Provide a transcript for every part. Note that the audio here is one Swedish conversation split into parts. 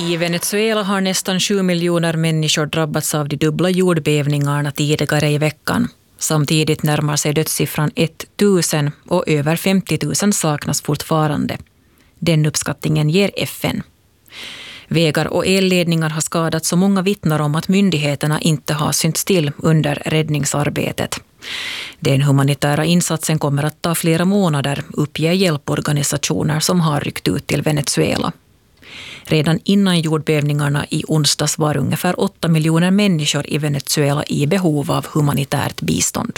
I Venezuela har nästan 7 miljoner människor drabbats av de dubbla jordbävningarna tidigare i veckan. Samtidigt närmar sig dödssiffran 1000 och över 50 000 saknas fortfarande. Den uppskattningen ger FN. Vägar och elledningar har skadats så många vittnar om att myndigheterna inte har synts till under räddningsarbetet. Den humanitära insatsen kommer att ta flera månader, uppger hjälporganisationer som har ryckt ut till Venezuela. Redan innan jordbävningarna i onsdags var ungefär 8 miljoner människor i Venezuela i behov av humanitärt bistånd.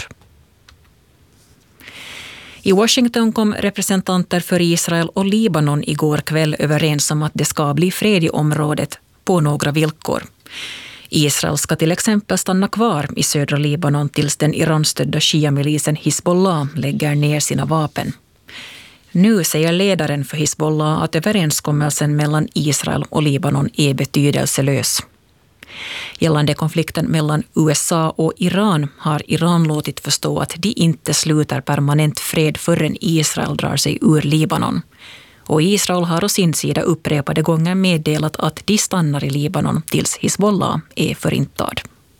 I Washington kom representanter för Israel och Libanon igår kväll överens om att det ska bli fred i området på några villkor. Israel ska till exempel stanna kvar i södra Libanon tills den iranstödda shia-milisen Hizbollah lägger ner sina vapen. Nu säger ledaren för Hizbollah att överenskommelsen mellan Israel och Libanon är betydelselös. Gällande konflikten mellan USA och Iran har Iran låtit förstå att de inte slutar permanent fred förrän Israel drar sig ur Libanon. Och Israel har å sin sida upprepade gånger meddelat att de stannar i Libanon tills Hizbollah är förintad.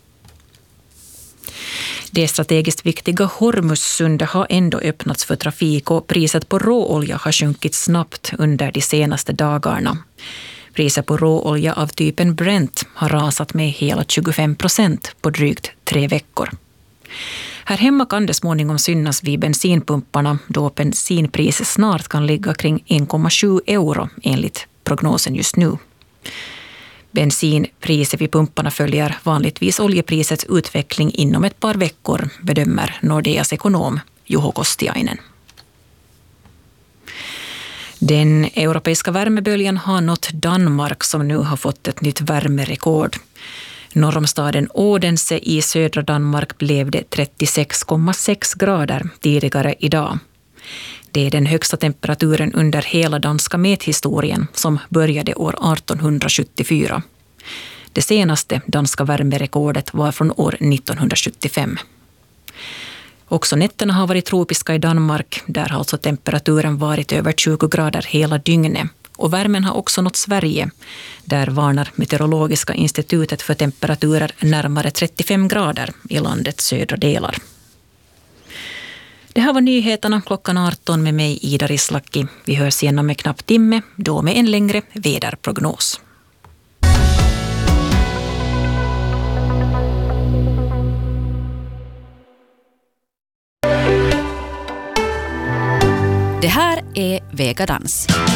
Det strategiskt viktiga Hormuzsundet har ändå öppnats för trafik och priset på råolja har sjunkit snabbt under de senaste dagarna. Priset på råolja av typen Brent har rasat med hela 25% på drygt 3 veckor. Här hemma kan det småningom synas vid bensinpumparna då bensinpriset snart kan ligga kring 1,7 euro enligt prognosen just nu. Bensinpriset vid pumparna följer vanligtvis oljeprisets utveckling inom ett par veckor, bedömer Nordeas ekonom Juho Kostiainen. Den europeiska värmeböljan har nått Danmark som nu har fått ett nytt värmerekord. Norr om staden Odense i södra Danmark blev det 36,6 grader tidigare idag. Det är den högsta temperaturen under hela danska mäthistorien som började år 1874. Det senaste danska värmerekordet var från år 1975. Också nätterna har varit tropiska i Danmark. Där har alltså temperaturen varit över 20 grader hela dygnet. Och värmen har också nått Sverige. Där varnar Meteorologiska institutet för temperaturer närmare 35 grader i landets södra delar. Det här var nyheterna klockan 18 med mig Ida Rislaki. Vi hörs igen om en knapp timme, då med en längre väderprognos. Det här är Vegadans.